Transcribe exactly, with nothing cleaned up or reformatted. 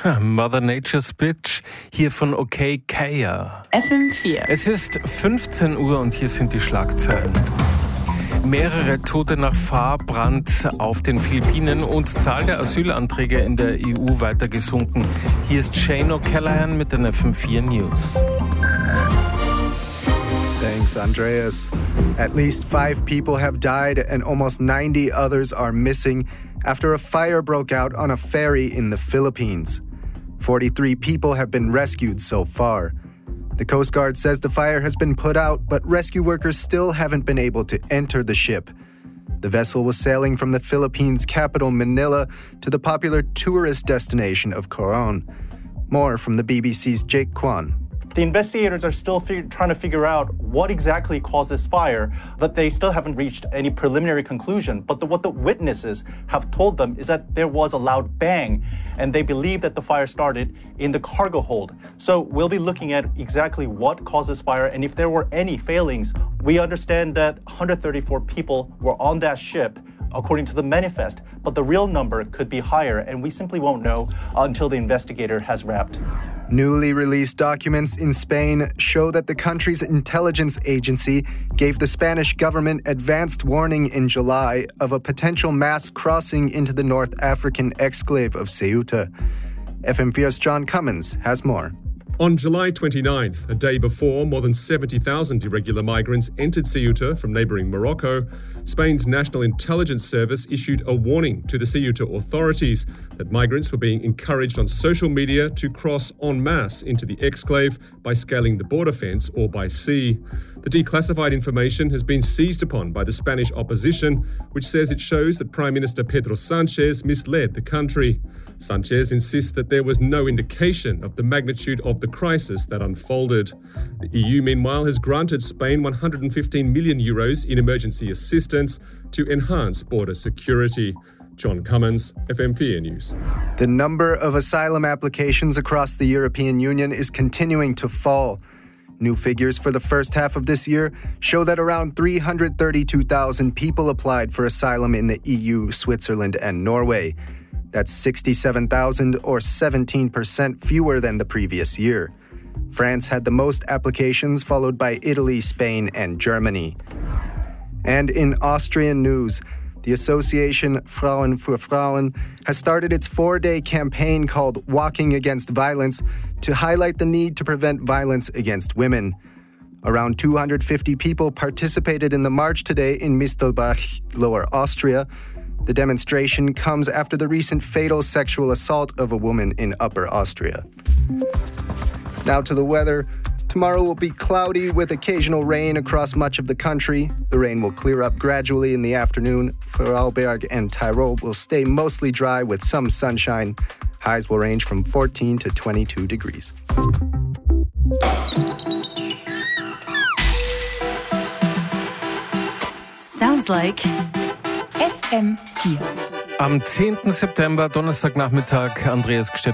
Mother Nature's Bitch, hier von OK Kaya. F M vier. Es ist fünfzehn Uhr und hier sind die Schlagzeilen. Mehrere Tote nach Fahrbrand auf den Philippinen und Zahl der Asylanträge in der E U weiter gesunken. Hier ist Shane O'Callaghan mit den F M vier News. Thanks, Andreas. At least five people have died and almost ninety others are missing after a fire broke out on a ferry in the Philippines. forty-three people have been rescued so far. The Coast Guard says the fire has been put out, but rescue workers still haven't been able to enter the ship. The vessel was sailing from the Philippines' capital, Manila, to the popular tourist destination of Coron. More from the B B C's Jake Kwan. The investigators are still fig- trying to figure out what exactly caused this fire, but they still haven't reached any preliminary conclusion. But the, what the witnesses have told them is that there was a loud bang, and they believe that the fire started in the cargo hold. So we'll be looking at exactly what caused this fire, and if there were any failings. We understand that one hundred thirty-four people were on that ship, according to the manifest, but the real number could be higher, and we simply won't know until the investigator has wrapped. Newly released documents in Spain show that the country's intelligence agency gave the Spanish government advanced warning in July of a potential mass crossing into the North African exclave of Ceuta. F M four's John Cummins has more. On July twenty-ninth, a day before more than seventy thousand irregular migrants entered Ceuta from neighbouring Morocco, Spain's National Intelligence Service issued a warning to the Ceuta authorities that migrants were being encouraged on social media to cross en masse into the exclave by scaling the border fence or by sea. The declassified information has been seized upon by the Spanish opposition, which says it shows that Prime Minister Pedro Sánchez misled the country. Sánchez insists that there was no indication of the magnitude of the crisis that unfolded. The E U, meanwhile, has granted Spain one hundred fifteen million euros in emergency assistance to enhance border security. John Cummins, F M four News. The number of asylum applications across the European Union is continuing to fall. New figures for the first half of this year show that around three hundred thirty-two thousand people applied for asylum in the E U, Switzerland, and Norway. That's sixty-seven thousand, or seventeen percent fewer than the previous year. France had the most applications, followed by Italy, Spain, and Germany. And in Austrian news, the association Frauen für Frauen has started its four-day campaign called Walking Against Violence to highlight the need to prevent violence against women. Around two hundred fifty people participated in the march today in Mistelbach, Lower Austria. The demonstration comes after the recent fatal sexual assault of a woman in Upper Austria. Now to the weather. Tomorrow will be cloudy with occasional rain across much of the country. The rain will clear up gradually in the afternoon. Vorarlberg and Tyrol will stay mostly dry with some sunshine. Highs will range from fourteen to twenty-two degrees. Sounds like F M vier. Am zehnten September, Donnerstagnachmittag, Andreas Gstepp